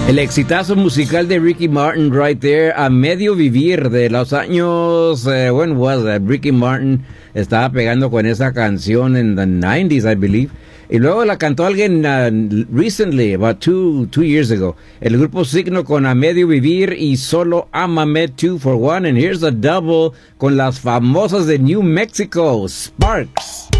El exitazo musical de Ricky Martin right there, A Medio Vivir, de los años, when was that? Ricky Martin estaba pegando con esa canción en the 90s, I believe. Y luego la cantó alguien recently, about two years ago. El grupo Signo con A Medio Vivir y Solo Ámame 2 for 1. And here's a double con las famosas de New Mexico, Sparks.